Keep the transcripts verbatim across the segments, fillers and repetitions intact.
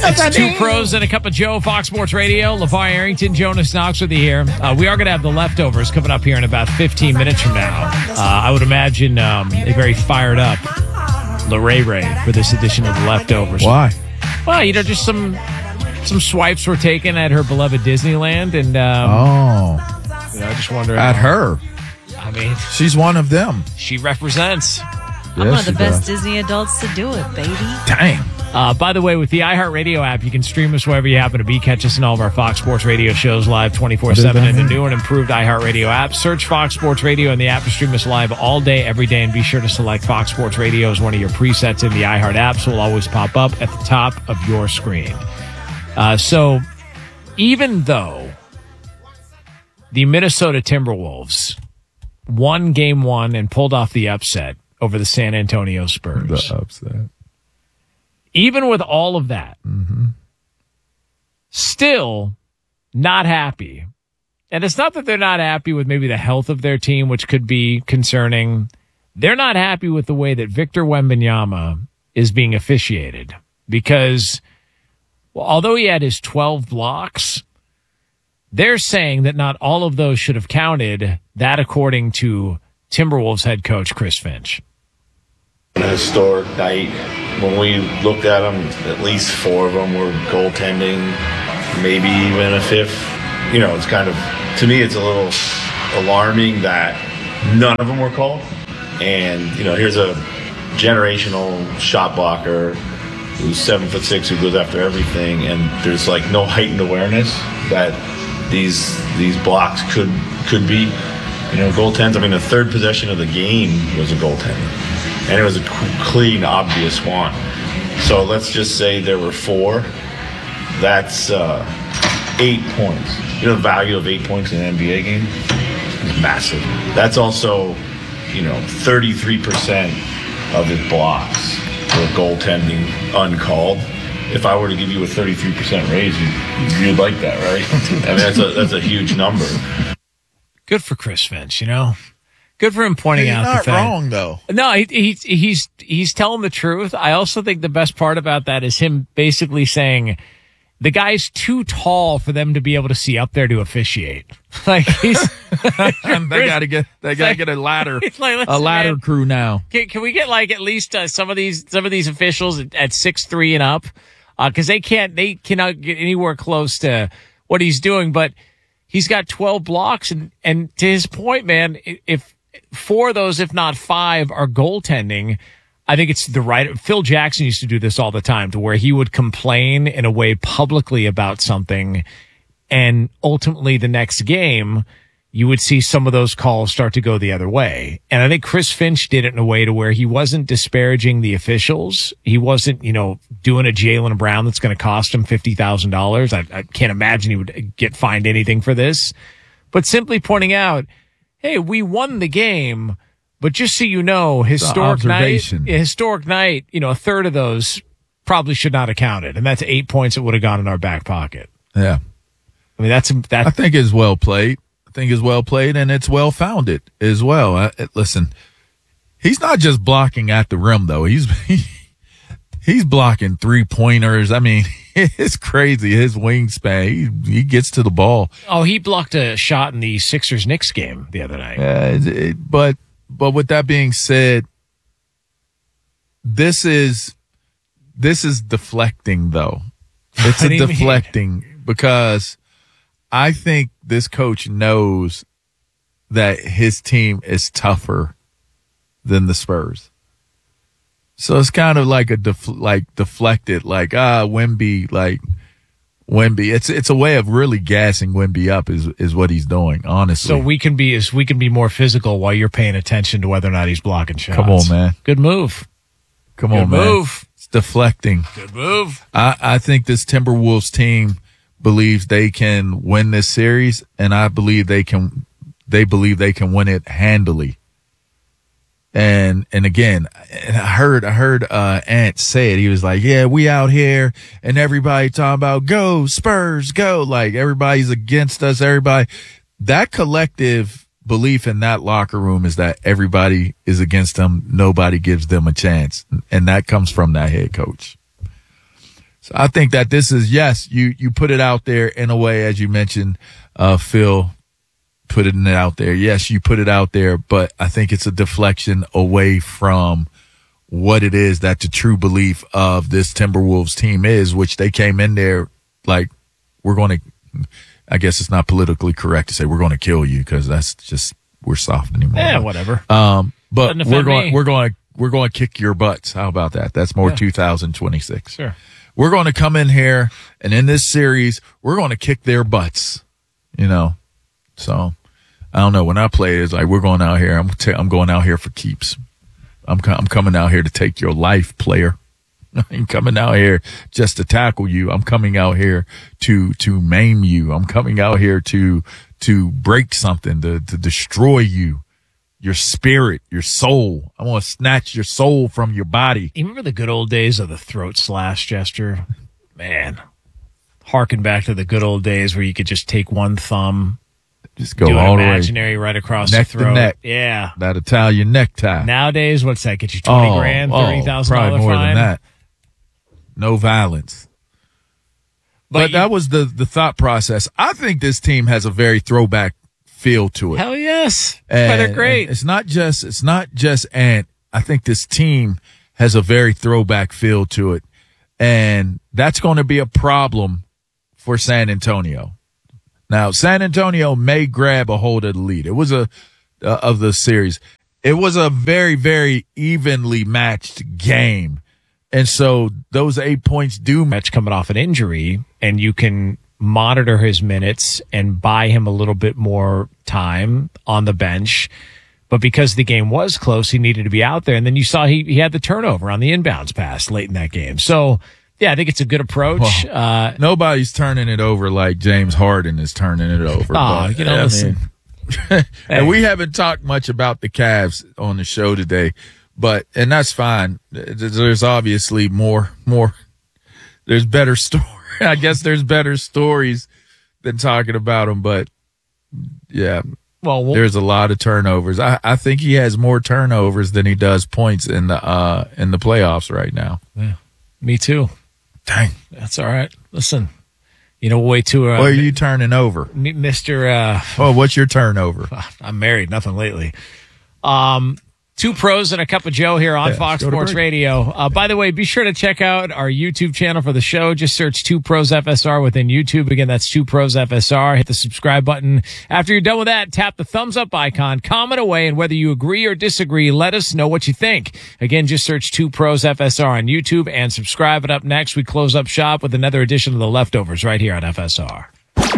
It's Two Pros and a Cup of Joe, Fox Sports Radio. LeVar Arrington, Jonas Knox with you here. Uh, we are going to have the leftovers coming up here in about fifteen minutes from now. Uh, I would imagine um, a very fired up LeRae Ray for this edition of the leftovers. Why? Well, you know, just some some swipes were taken at her beloved Disneyland, and um, oh, you know, I just wonder at her. I mean, she's one of them. She represents. I'm Yeah, one of the she best does. Disney adults to do it, baby. Dang. Uh, by the way, with the iHeartRadio app, you can stream us wherever you happen to be. Catch us in all of our Fox Sports Radio shows live twenty-four seven in the new and improved iHeartRadio app. Search Fox Sports Radio in the app to stream us live all day, every day, and be sure to select Fox Sports Radio as one of your presets in the iHeart app, so it'll always pop up at the top of your screen. Uh, so, even though the Minnesota Timberwolves won Game One and pulled off the upset over the San Antonio Spurs, The upset. even with all of that, Mm-hmm. still not happy. And it's not that they're not happy with maybe the health of their team, which could be concerning. They're not happy with the way that Victor Wembanyama is being officiated because, well, although he had his twelve blocks, they're saying that not all of those should have counted. That according to Timberwolves head coach Chris Finch. A historic night. When we looked at them, at least four of them were goaltending, maybe even a fifth. You know, it's kind of, to me, it's a little alarming that none of them were called. And, you know, here's a generational shot blocker who's seven foot six, who goes after everything, and there's like no heightened awareness that these these blocks could could be, you know, goaltends. I mean, the third possession of the game was a goaltend, and it was a clean, obvious one. So let's just say there were four. That's uh, eight points. You know, the value of eight points in an N B A game is massive. That's also, you know, thirty-three percent of his blocks were goaltending uncalled. If I were to give you a thirty-three percent raise, you'd, you'd like that, right? I mean, that's a that's a huge number. Good for Chris Finch, you know. Good for him pointing He's out not the fact. wrong, though. No, he, he, he's he's telling the truth. I also think the best part about that is him basically saying the guy's too tall for them to be able to see up there to officiate. Like he's And they got to get they got to get a ladder, He's like, a listen, ladder man, crew now. Can, can we get like at least uh, some of these some of these officials at, at six three and up? Because uh, they can't they cannot get anywhere close to what he's doing. But he's got twelve blocks, and and to his point, man, if four of those, if not five, are goaltending, I think it's the right. Phil Jackson used to do this all the time, to where he would complain in a way publicly about something, and ultimately the next game, you would see some of those calls start to go the other way. And I think Chris Finch did it in a way to where he wasn't disparaging the officials. He wasn't, you know, doing a Jaylen Brown that's going to cost him fifty thousand dollars. I, I can't imagine he would get fined anything for this. But simply pointing out, hey, we won the game, but just so you know, historic night, historic night, you know, a third of those probably should not have counted. And that's eight points that would have gone in our back pocket. Yeah. I mean, that's, that. I think it's well played. I think it's well played, and it's well founded as well. I, listen, he's not just blocking at the rim, though. He's he, he's blocking three pointers. I mean, it's crazy. His wingspan, he, he gets to the ball. Oh, he blocked a shot in the Sixers Knicks game the other night. Uh, it, it, but but with that being said, this is this is deflecting, though. It's What a do you deflecting mean? Because I think this coach knows that his team is tougher than the Spurs. So it's kind of like a def- like deflected, like ah Wemby, like Wemby. It's it's a way of really gassing Wemby up, is is what he's doing. Honestly, So we can be as we can be more physical while you're paying attention to whether or not he's blocking shots. Come on, man. Good move. Come Good on, man. move. It's deflecting. Good move. I, I think this Timberwolves team believes they can win this series, and I believe they can. They believe they can win it handily. And and again, and I heard I heard uh, Ant say it. He was like, "Yeah, we out here, and everybody talking about go Spurs, go!" Like everybody's against us. Everybody, that collective belief in that locker room is that everybody is against them. Nobody gives them a chance, and that comes from that head coach. So I think that this is, yes, you, you put it out there in a way, as you mentioned, uh, Phil, putting it out there. Yes, you put it out there, but I think it's a deflection away from what it is that the true belief of this Timberwolves team is, which they came in there like, we're going to, I guess it's not politically correct to say we're going to kill you because that's just, we're soft anymore. Yeah, whatever. Um, but Doesn't we're offend going, me. we're going to, we're going to kick your butts. How about that? That's more Yeah. two thousand twenty-six. Sure. We're going to come in here and in this series, we're going to kick their butts, you know? So I don't know. When I play, it's like, we're going out here. I'm, t- I'm going out here for keeps. I'm, co- I'm coming out here to take your life, player. I ain't coming out here just to tackle you. I'm coming out here to, to maim you. I'm coming out here to, to break something, to, to destroy you, your spirit, your soul. I want to snatch your soul from your body. You remember the good old days of the throat slash gesture? Man, harken back to the good old days where you could just take one thumb, Just go do an all the way. imaginary right across Neck the to throat. neck. Yeah. That Italian necktie. Nowadays, what's that? Get you twenty Oh, grand, oh, thirty thousand probably dollar more fine. than that. No violence. But, But, you- that was the, the thought process. I think this team has a very throwback feel to it. hell yes. And- But they're great. and It's not just, it's not just Ant. I think this team has a very throwback feel to it. And that's going to be a problem for San Antonio. Now, San Antonio may grab a hold of the lead. It was a, uh, of the series. It was a very, very evenly matched game. And so those eight points do match. Match coming off an injury, and you can monitor his minutes and buy him a little bit more time on the bench. But because the game was close, he needed to be out there. And then you saw he, he had the turnover on the inbounds pass late in that game. So, yeah, I think it's a good approach. Well, uh, Nobody's turning it over like James Harden is turning it over. Aw, but, you know, I listen. mean, and we haven't talked much about the Cavs on the show today, but and that's fine. There's obviously more, more. There's better story. I guess there's better stories than talking about them, but yeah, well, we'll there's a lot of turnovers. I, I think he has more turnovers than he does points in the uh in the playoffs right now. yeah, me too. Dang, That's all right. Listen, you know, way too. Uh, what are you turning over? M- Mister Uh, Oh, what's your turnover? I'm married, nothing lately. Um, two pros and a cup of Joe here on Yeah, Fox go to Sports break. Radio. Uh, by the way, be sure to check out our YouTube channel for the show. Just search Two Pros F S R within YouTube. Again, that's Two Pros F S R. Hit the subscribe button. After you're done with that, tap the thumbs up icon, comment away, and whether you agree or disagree, let us know what you think. Again, just search Two Pros F S R on YouTube and subscribe. And up next, we close up shop with another edition of The Leftovers right here on F S R.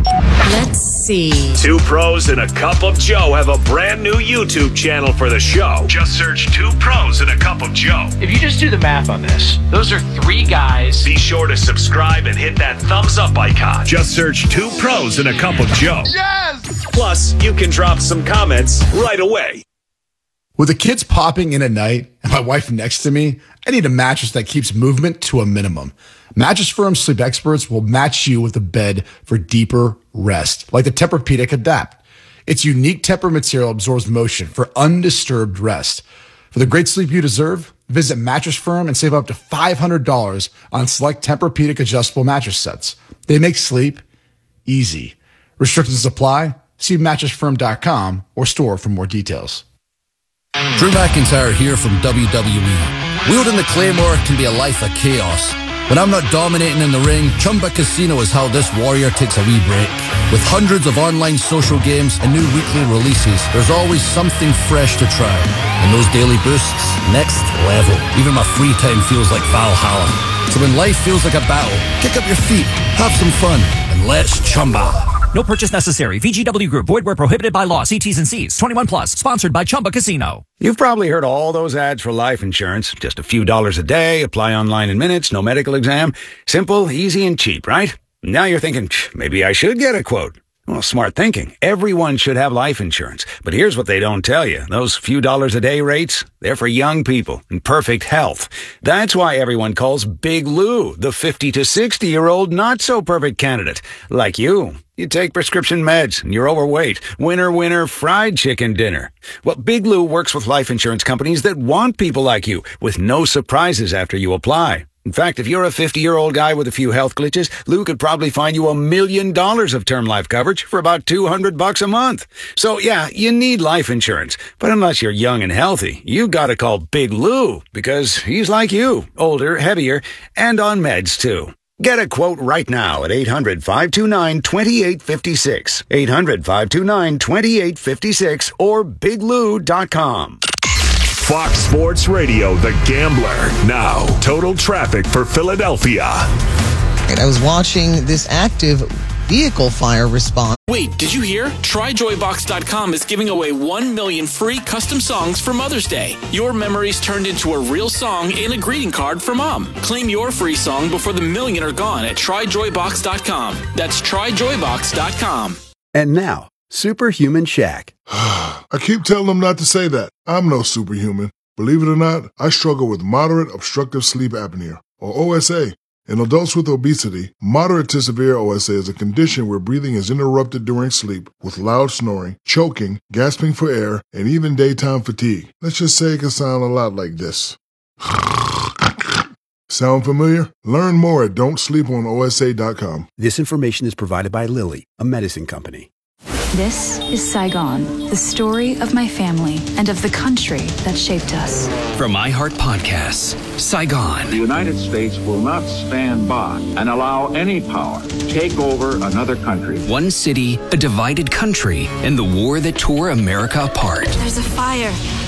Let's see. Two Pros and a Cup of Joe have a brand new YouTube channel for the show. Just search Two Pros and a Cup of Joe. If you just do the math on this, those are three guys. Be sure to subscribe and hit that thumbs up icon. Just search Two Pros and a Cup of Joe. Yes! Plus, you can drop some comments right away. With the kids popping in at night and my wife next to me, I need a mattress that keeps movement to a minimum. Mattress Firm Sleep Experts will match you with a bed for deeper rest, like the Tempur-Pedic Adapt. Its unique Tempur material absorbs motion for undisturbed rest. For the great sleep you deserve, visit Mattress Firm and save up to five hundred dollars on select Tempur-Pedic adjustable mattress sets. They make sleep easy. Restrictions apply. See mattress firm dot com or store for more details. Drew McIntyre here from W W E. Wielding the Claymore can be a life of chaos. When I'm not dominating in the ring, Chumba Casino is how this warrior takes a wee break. With hundreds of online social games and new weekly releases, there's always something fresh to try. And those daily boosts, next level. Even my free time feels like Valhalla. So when life feels like a battle, kick up your feet, have some fun, and let's Chumba. No purchase necessary. V G W Group. Void where prohibited by law. See T's and C's. twenty-one plus. Sponsored by Chumba Casino. You've probably heard all those ads for life insurance. Just a few dollars a day, apply online in minutes, no medical exam. Simple, easy, and cheap, right? Now you're thinking, maybe I should get a quote. Well, smart thinking. Everyone should have life insurance. But here's what they don't tell you. Those few dollars a day rates, they're for young people in perfect health. That's why everyone calls Big Lou the fifty to sixty-year-old not-so-perfect candidate. Like you. You take prescription meds, and you're overweight. Winner, winner, fried chicken dinner. Well, Big Lou works with life insurance companies that want people like you, with no surprises after you apply. In fact, if you're a fifty-year-old guy with a few health glitches, Lou could probably find you a million dollars of term life coverage for about two hundred bucks a month. So yeah, you need life insurance. But unless you're young and healthy, you gotta call Big Lou, because he's like you, older, heavier, and on meds too. Get a quote right now at eight hundred, five two nine, two eight five six, eight hundred, five two nine, two eight five six, or big lou dot com. Fox Sports Radio, The Gambler. Now, total traffic for Philadelphia. I was watching this active vehicle fire response. Wait, did you hear? Try joy box dot com is giving away one million free custom songs for Mother's Day. Your memories turned into a real song and a greeting card for Mom. Claim your free song before the million are gone at try joy box dot com. That's try joy box dot com. And now, Superhuman Shaq. I keep telling them not to say that. I'm no superhuman. Believe it or not, I struggle with moderate obstructive sleep apnea, or O S A. In adults with obesity, moderate to severe O S A is a condition where breathing is interrupted during sleep with loud snoring, choking, gasping for air, and even daytime fatigue. Let's just say it can sound a lot like this. Sound familiar? Learn more at don't sleep on O S A dot com. This information is provided by Lilly, a medicine company. This is Saigon, the story of my family and of the country that shaped us. From iHeart Podcasts, Saigon. The United States will not stand by and allow any power to take over another country. One city, a divided country, and the war that tore America apart. There's a fire.